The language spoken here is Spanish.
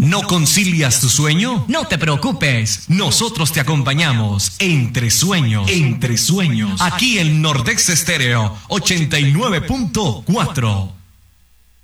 ¿No concilias tu sueño? No te preocupes. Nosotros te acompañamos entre sueños. Entre sueños. Aquí en Nordex Estéreo 89.4.